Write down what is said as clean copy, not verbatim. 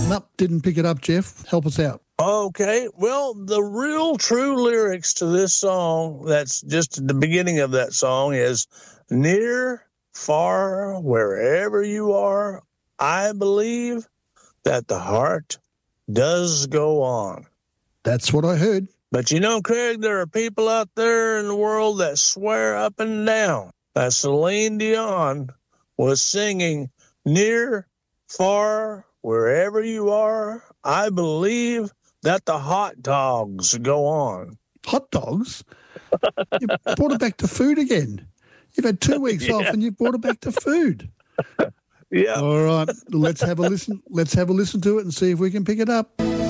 Nope, didn't pick it up, Jeff. Help us out. Okay, well, the real true lyrics to this song, that's just at the beginning of that song, is near, far, wherever you are, I believe that the heart does go on. That's what I heard. But you know, Craig, there are people out there in the world that swear up and down that Celine Dion was singing near, far, wherever you are, I believe that the hot dogs go on. Hot dogs? You brought it back to food again. You've had 2 weeks off and you've brought it back to food. Yeah. All right, let's have a listen. Let's have a listen to it and see if we can pick it up.